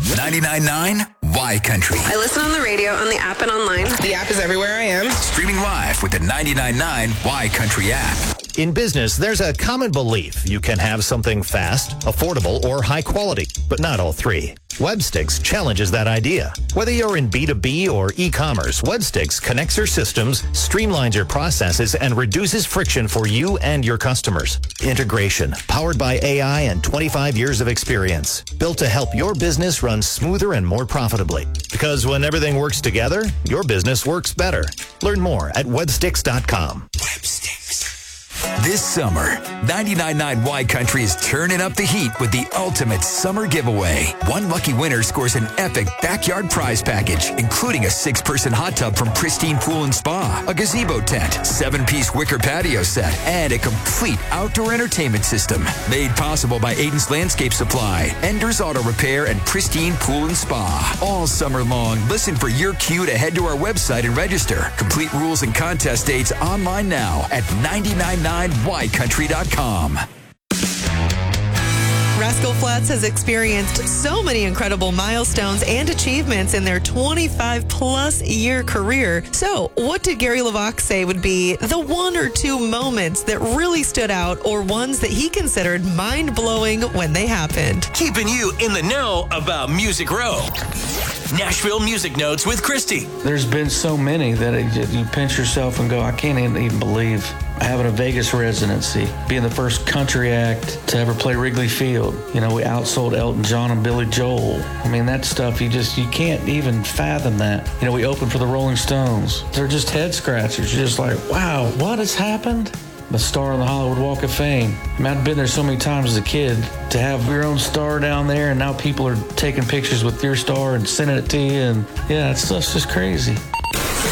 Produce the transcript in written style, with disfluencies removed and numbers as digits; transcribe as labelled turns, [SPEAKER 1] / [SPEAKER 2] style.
[SPEAKER 1] 99.9 Y Country.
[SPEAKER 2] I listen on the radio, on the app, and online.
[SPEAKER 3] The app is everywhere I am.
[SPEAKER 1] Streaming live with the 99.9 Y Country app.
[SPEAKER 4] In business, there's a common belief you can have something fast, affordable, or high quality, but not all three. Webstix challenges that idea. Whether you're in B2B or e-commerce, Webstix connects your systems, streamlines your processes, and reduces friction for you and your customers. Integration, powered by AI and 25 years of experience. Built to help your business run smoother and more profitably. Because when everything works together, your business works better. Learn more at webstix.com.
[SPEAKER 1] Webstix. This summer, 99.9 Y Country is turning up the heat with the ultimate summer giveaway. One lucky winner scores an epic backyard prize package, including a 6-person hot tub from Pristine Pool and Spa, a gazebo tent, 7-piece wicker patio set, and a complete outdoor entertainment system. Made possible by Aiden's Landscape Supply, Ender's Auto Repair, and Pristine Pool and Spa. All summer long, listen for your cue to head to our website and register. Complete rules and contest dates online now at 999ycountry.com.
[SPEAKER 5] Rascal Flatts has experienced so many incredible milestones and achievements in their 25-plus year career. So, what did Gary LeVox say would be the one or two moments that really stood out, or ones that he considered mind-blowing when they happened?
[SPEAKER 6] Keeping you in the know about Music Row. Nashville Music Notes with Christy.
[SPEAKER 7] There's been so many that you pinch yourself and go, I can't even believe having a Vegas residency, being the first country act to ever play Wrigley Field. You know, we outsold Elton John and Billy Joel. I mean, that stuff, you can't even fathom that. You know, we opened for the Rolling Stones. They're just head scratchers. You're just like, wow, what has happened? The star on the Hollywood Walk of Fame. I mean, I've been there so many times as a kid. To have your own star down there, and now people are taking pictures with your star and sending it to you, and yeah, it's just crazy.